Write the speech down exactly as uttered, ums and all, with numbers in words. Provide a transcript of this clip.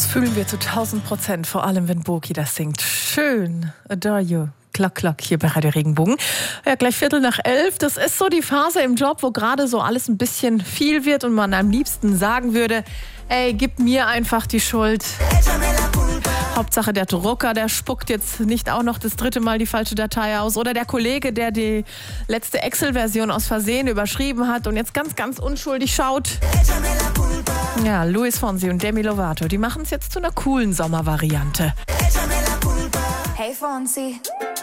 fühlen wir zu tausend Prozent, vor allem wenn Boki das singt. Schön, adore you. Klock, klock, hier bei Radio Regenbogen. Ja, gleich Viertel nach elf. Das ist so die Phase im Job, wo gerade so alles ein bisschen viel wird und man am liebsten sagen würde, ey, gib mir einfach die Schuld. Hauptsache der Drucker, der spuckt jetzt nicht auch noch das dritte Mal die falsche Datei aus. Oder der Kollege, der die letzte Excel-Version aus Versehen überschrieben hat und jetzt ganz, ganz unschuldig schaut. Ja, Luis Fonsi und Demi Lovato, die machen es jetzt zu einer coolen Sommervariante. Hey Fonsi,